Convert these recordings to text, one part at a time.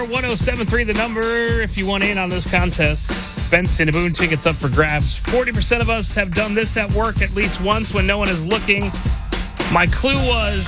1073 the number if you want in on this contest. Benson and Boone tickets up for grabs. 40% of us have done this at work at least once when no one is looking. My clue was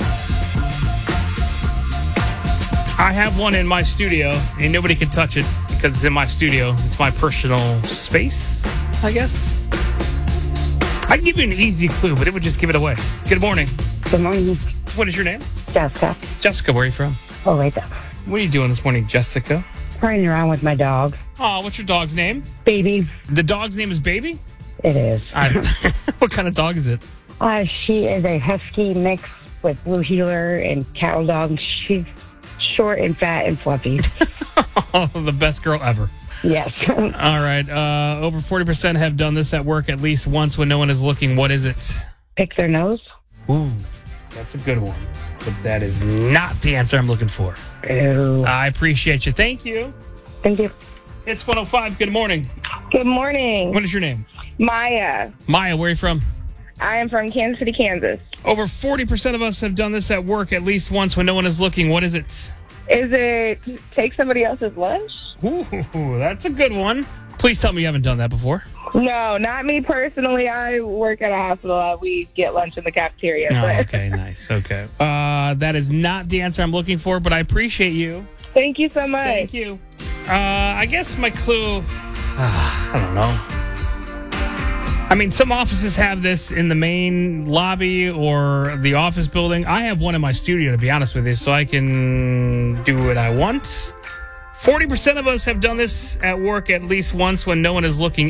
I have one in my studio and nobody can touch it because it's in my studio. It's my personal space, I guess. I'd give you an easy clue, but it would just give it away. Good morning. Good morning, What is your name? Jessica. Jessica, where are you from? Oh, right there. What are you doing this morning, Jessica? Running around with my dog. Oh, what's your dog's name? Baby. The dog's name is Baby? It is. What kind of dog is it? She is a husky mix with blue heeler and cattle dog. She's short and fat and fluffy. Oh, the best girl ever. Yes. All right. Over 40% have done this at work at least once when no one is looking. What is it? Pick their nose. Ooh, that's a good one. But that is not the answer I'm looking for. Ew. I appreciate you. Thank you. Thank you. It's 105. Good morning. Good morning. What is your name? Maya. Maya, where are you from? I am from Kansas City, Kansas. Over 40% of us have done this at work at least once when no one is looking. What is it? Is it take somebody else's lunch? Ooh, that's a good one. Please tell me you haven't done that before. No, not me personally. I work at a hospital. We get lunch in the cafeteria. Oh, but okay, nice. Okay. That is not the answer I'm looking for, but I appreciate you. Thank you so much. Thank you. I guess my clue, I don't know. I mean, some offices have this in the main lobby or the office building. I have one in my studio, to be honest with you, so I can do what I want. 40% of us have done this at work at least once when no one is looking.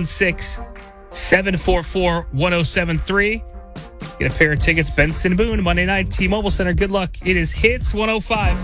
816-744-1073. Get a pair of tickets. Benson Boone, Monday night, T-Mobile Center. Good luck. It is Hits 105.